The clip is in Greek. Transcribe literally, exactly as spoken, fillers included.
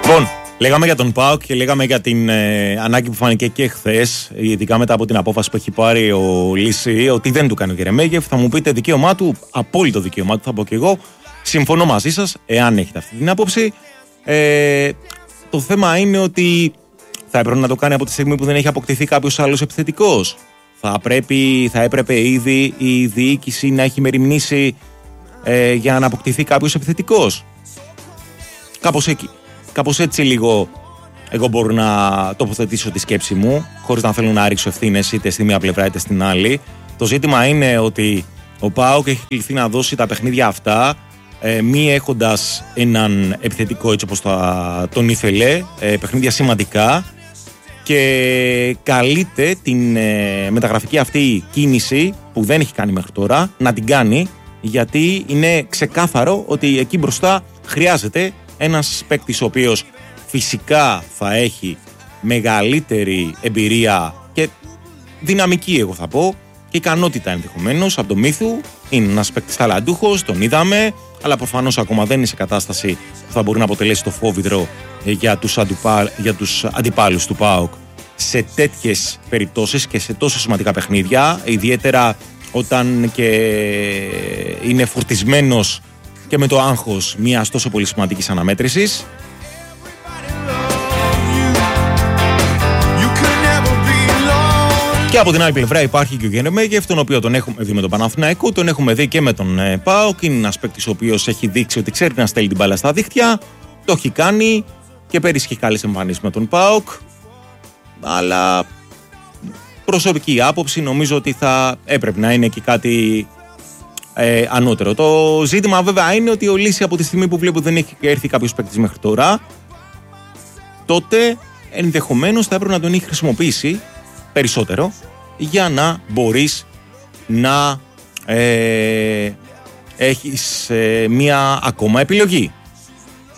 Λοιπόν, λέγαμε για τον ΠΑΟΚ και λέγαμε για την ε, ανάγκη που φάνηκε και χθες, ειδικά μετά από την απόφαση που έχει πάρει ο Λύση, ότι δεν του κάνει ο Γερεμέγεφ. Θα μου πείτε δικαίωμά του, απόλυτο δικαίωμά του, θα πω και εγώ. Συμφωνώ μαζί σας, εάν έχετε αυτή την άποψη. Ε, το θέμα είναι ότι θα έπρεπε να το κάνει από τη στιγμή που δεν έχει αποκτηθεί κάποιος άλλος επιθετικός. Θα, πρέπει, θα έπρεπε ήδη η διοίκηση να έχει μεριμνήσει ε, για να αποκτηθεί κάποιος επιθετικός. Κάπως εκεί. Κάπως έτσι λίγο εγώ μπορώ να τοποθετήσω τη σκέψη μου, χωρίς να θέλω να ρίξω ευθύνες είτε στη μία πλευρά είτε στην άλλη. Το ζήτημα είναι ότι ο ΠΑΟΚ έχει κληθεί να δώσει τα παιχνίδια αυτά ε, μη έχοντας έναν επιθετικό έτσι όπως τα, τον ήθελε, ε, παιχνίδια σημαντικά, και καλείται την ε, μεταγραφική αυτή κίνηση που δεν έχει κάνει μέχρι τώρα να την κάνει, γιατί είναι ξεκάθαρο ότι εκεί μπροστά χρειάζεται ένας παίκτης ο οποίος φυσικά θα έχει μεγαλύτερη εμπειρία και δυναμική, εγώ θα πω, και ικανότητα ενδεχομένως από το Μύθου. Είναι ένας παίκτης ταλαντούχος, τον είδαμε, αλλά προφανώς ακόμα δεν είναι σε κατάσταση που θα μπορεί να αποτελέσει το φόβητρο για τους, αντιπά, για τους αντιπάλους του ΠΑΟΚ σε τέτοιες περιπτώσεις και σε τόσο σημαντικά παιχνίδια, ιδιαίτερα όταν και είναι φορτισμένος και με το άγχος μιας τόσο πολύ σημαντικής αναμέτρησης. Και από την άλλη πλευρά υπάρχει και ο Γερεμέγεφ, τον οποίο τον έχουμε δει με τον Παναθηναϊκό, τον έχουμε δει και με τον ε, ΠΑΟΚ. Είναι ένας παίκτης ο οποίος έχει δείξει ότι ξέρει να στέλνει την μπάλα στα δίχτυα. Το έχει κάνει και πέρυσι είχε καλές εμφανίσεις με τον ΠΑΟΚ. Αλλά προσωπική άποψη νομίζω ότι θα έπρεπε να είναι και κάτι ε, ανώτερο. Το ζήτημα βέβαια είναι ότι ο Λύση από τη στιγμή που βλέπω δεν έχει έρθει κάποιος παίκτης μέχρι τώρα, τότε ενδεχομένως θα έπρεπε να τον έχει χρησιμοποιήσει περισσότερο για να μπορείς να ε, έχεις ε, μία ακόμα επιλογή.